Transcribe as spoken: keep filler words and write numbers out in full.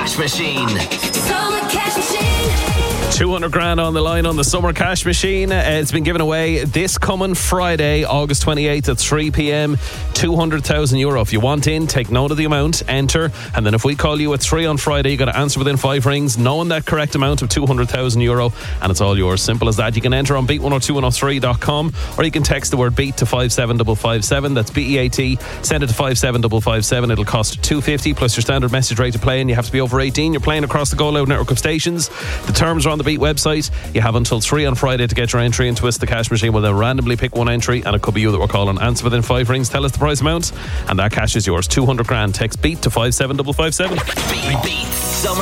Cash Machine. Summer Cash Machine. two hundred grand on the line on the Summer Cash Machine. Uh, it's been given away this coming Friday, August twenty-eighth at three p.m. two hundred thousand euro. If you want in, take note of the amount, enter, and then if we call you at three on Friday, you got to answer within five rings, knowing that correct amount of two hundred thousand euro, and it's all yours. Simple as that. You can enter on beat one oh two one oh three dot com, or you can text the word beat to five seven five five seven. That's B E A T. Send it to five seven five five seven. It'll cost two fifty plus your standard message rate to play, and you have to be over eighteen. You're playing across the Go Loud network of stations. The terms are on the Beat website. You have until three on Friday to get your entry and twist the cash machine. We'll then randomly pick one entry, and it could be you that we're calling. Answer within five rings, tell us the price amount, and that cash is yours. two hundred grand. Text beat to five seven five five seven. Beat, beat Summer